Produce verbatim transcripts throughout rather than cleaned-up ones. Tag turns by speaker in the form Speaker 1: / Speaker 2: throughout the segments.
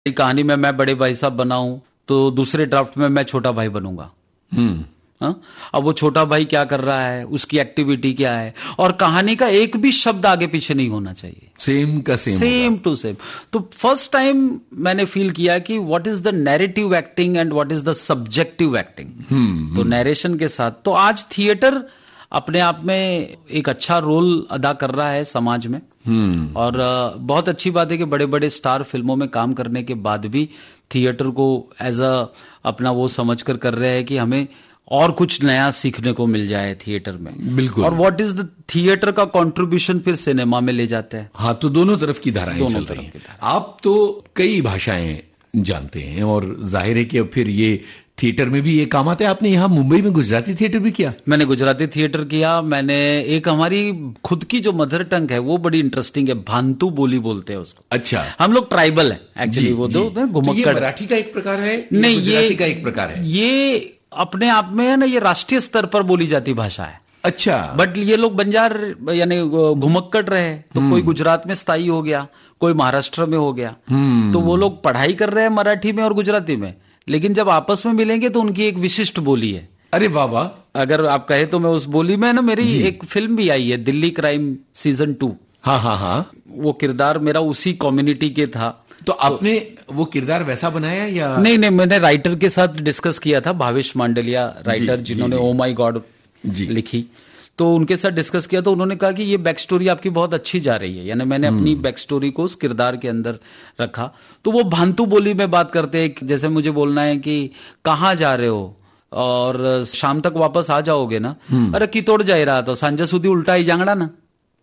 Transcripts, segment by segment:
Speaker 1: कहानी में मैं बड़े भाई साहब बनाऊं तो दूसरे ड्राफ्ट में मैं छोटा भाई बनूंगा। हम्म हाँ? अब वो छोटा भाई क्या कर रहा है, उसकी एक्टिविटी क्या है, और कहानी का एक भी शब्द आगे पीछे नहीं होना चाहिए,
Speaker 2: सेम का सेम
Speaker 1: सेम टू सेम। तो फर्स्ट टाइम मैंने फील किया कि what is the narrative acting and what is the subjective acting. तो नैरेशन के साथ तो आज थिएटर अपने आप में एक अच्छा रोल अदा कर रहा है समाज में। hmm. और बहुत अच्छी बात है कि बड़े बड़े स्टार फिल्मों में काम करने के बाद भी थिएटर को एज अ अपना वो समझकर कर रहे हैं कि हमें और कुछ नया सीखने को मिल जाए थिएटर में।
Speaker 2: बिल्कुल।
Speaker 1: और व्हाट इज द थिएटर का कंट्रीब्यूशन फिर सिनेमा में ले जाते हैं।
Speaker 2: हाँ, तो दोनों तरफ की धाराएं चल रही हैं। आप तो कई भाषाएं जानते हैं और जाहिर है कि अब फिर ये थिएटर में भी ये काम आता है। आपने यहाँ मुंबई में गुजराती थिएटर भी किया?
Speaker 1: मैंने गुजराती थिएटर किया। मैंने एक हमारी खुद की जो मदर टंग है वो बड़ी इंटरेस्टिंग है, भांतु बोली बोलते हैं उसको।
Speaker 2: अच्छा।
Speaker 1: हम लोग ट्राइबल है एक्चुअली, वो दो घुमक्कड़।
Speaker 2: तो ये मराठी का एक प्रकार है?
Speaker 1: नहीं,
Speaker 2: गुजराती का एक प्रकार है।
Speaker 1: ये अपने आप में है ना, ये राष्ट्रीय स्तर पर बोली जाती भाषा है।
Speaker 2: अच्छा।
Speaker 1: बट ये लोग बंजार यानी घुमक्कड़ रहे, तो कोई गुजरात में स्थायी हो गया, कोई महाराष्ट्र में हो गया, तो वो लोग पढ़ाई कर रहे हैं मराठी में और गुजराती में, लेकिन जब आपस में मिलेंगे तो उनकी एक विशिष्ट बोली है।
Speaker 2: अरे वाह वाह।
Speaker 1: अगर आप कहे तो मैं उस बोली में ना, मेरी एक फिल्म भी आई है दिल्ली क्राइम सीजन टू।
Speaker 2: हाँ हाँ हाँ।
Speaker 1: वो किरदार मेरा उसी कम्युनिटी के था।
Speaker 2: तो आपने तो, वो किरदार वैसा बनाया या?
Speaker 1: नहीं नहीं, मैंने राइटर के साथ डिस्कस किया था, भावेश मांडलिया राइटर जिन्होंने ओ माई गॉड लिखी, तो उनके साथ डिस्कस किया तो उन्होंने कहा कि ये बैक स्टोरी आपकी बहुत अच्छी जा रही है। यानी मैंने अपनी बैक स्टोरी को उस किरदार के अंदर रखा। तो वो भांतु बोली में बात करते हैं, जैसे मुझे बोलना है कि कहाँ जा रहे हो और शाम तक वापस आ जाओगे ना, अरे कितोड़ जा रहा तो सांझा सुधी उल्टा ही जांगड़ा ना।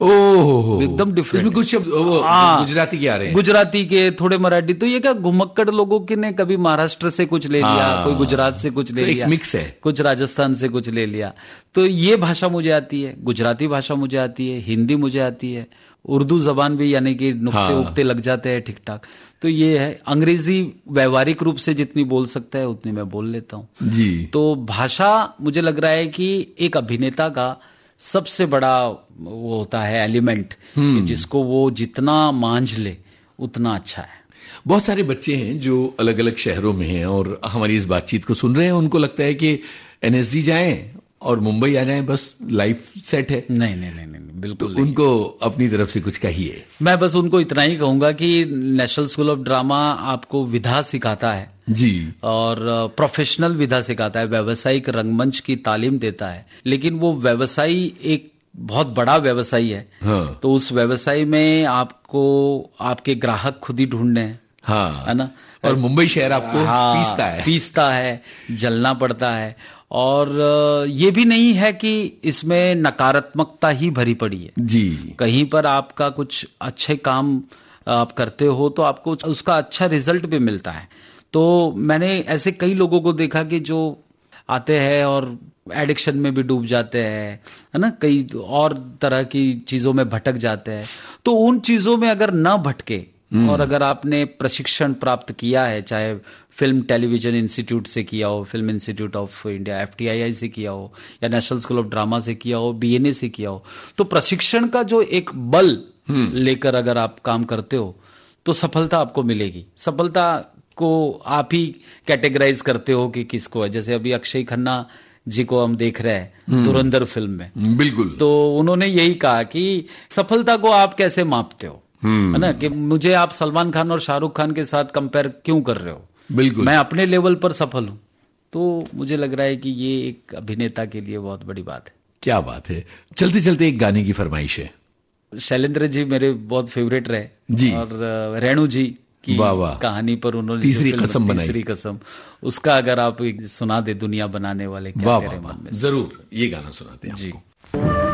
Speaker 2: ओह,
Speaker 1: एकदम डिफरेंट।
Speaker 2: कुछ गुजराती के आ रहे हैं,
Speaker 1: गुजराती के थोड़े मराठी। तो ये क्या घुमक्कड़ लोगों के ने कभी महाराष्ट्र से कुछ ले लिया, कोई गुजरात से कुछ ले
Speaker 2: तो
Speaker 1: लिया,
Speaker 2: एक मिक्स है,
Speaker 1: कुछ राजस्थान से कुछ ले लिया। तो ये भाषा मुझे आती है, गुजराती भाषा मुझे आती है, हिंदी मुझे आती है, उर्दू जबान भी यानी कि नुक्ते उक्ते लग जाते हैं ठीक ठाक। तो ये है, अंग्रेजी व्यवहारिक रूप से जितनी बोल सकता है उतनी मैं बोल लेता हूँ
Speaker 2: जी।
Speaker 1: तो भाषा मुझे लग रहा है कि एक अभिनेता का सबसे बड़ा वो होता है एलिमेंट, कि जिसको वो जितना मांझ ले उतना अच्छा है।
Speaker 2: बहुत सारे बच्चे हैं जो अलग अलग शहरों में हैं और हमारी इस बातचीत को सुन रहे हैं, उनको लगता है कि एनएसडी जाएं और मुंबई आ जाएं, बस लाइफ सेट है।
Speaker 1: नहीं नहीं नहीं, नहीं बिल्कुल
Speaker 2: तो उनको अपनी तरफ से कुछ कहिए।
Speaker 1: मैं बस उनको इतना ही कहूंगा कि नेशनल स्कूल ऑफ ड्रामा आपको विधा सिखाता है
Speaker 2: जी, और
Speaker 1: प्रोफेशनल विधा सिखाता है, व्यावसायिक रंगमंच की तालीम देता है, लेकिन वो व्यवसायी एक बहुत बड़ा व्यवसायी है।
Speaker 2: हाँ।
Speaker 1: तो उस व्यवसाय में आपको आपके ग्राहक खुद ही ढूंढने हैं,
Speaker 2: हाँ,
Speaker 1: है ना।
Speaker 2: और मुंबई शहर आपको
Speaker 1: हाँ,
Speaker 2: पीसता है
Speaker 1: पीसता है, जलना पड़ता है। और ये भी नहीं है कि इसमें नकारात्मकता ही भरी पड़ी है
Speaker 2: जी।
Speaker 1: कहीं पर आपका कुछ अच्छे काम आप करते हो तो आपको उसका अच्छा रिजल्ट भी मिलता है। तो मैंने ऐसे कई लोगों को देखा कि जो आते हैं और एडिक्शन में भी डूब जाते हैं, है ना, कई और तरह की चीजों में भटक जाते हैं। तो उन चीजों में अगर न भटके और अगर आपने प्रशिक्षण प्राप्त किया है, चाहे फिल्म टेलीविजन इंस्टीट्यूट से किया हो, film institute of India FTII से किया हो, या नेशनल स्कूल ऑफ ड्रामा से किया हो, बीएनए से किया हो, तो प्रशिक्षण का जो एक बल लेकर अगर आप काम करते हो तो सफलता आपको मिलेगी। सफलता को आप ही कैटेगराइज करते हो कि किसको है। जैसे अभी अक्षय खन्ना जी को हम देख रहे हैं धुरंधर फिल्म में, बिल्कुल, तो उन्होंने यही कहा कि सफलता को आप कैसे मापते हो, है ना, कि मुझे आप सलमान खान और शाहरुख खान के साथ कंपेयर क्यों कर रहे हो, बिल्कुल, मैं अपने लेवल पर सफल हूं। तो मुझे लग रहा है कि ये एक अभिनेता के लिए बहुत बड़ी बात है।
Speaker 2: क्या बात है। चलते चलते एक गाने की फरमाइश है।
Speaker 1: शैलेंद्र जी मेरे बहुत फेवरेट रहे जी, और रेणु जी की वाह वाह कहानी पर उन्होंने
Speaker 2: तीसरी कसम बनाई,
Speaker 1: तीसरी कसम, उसका अगर आप सुना दे दुनिया बनाने वाले क्या तेरे मन में।
Speaker 2: जरूर ये गाना सुनाते हैं
Speaker 1: जी।
Speaker 2: आपको।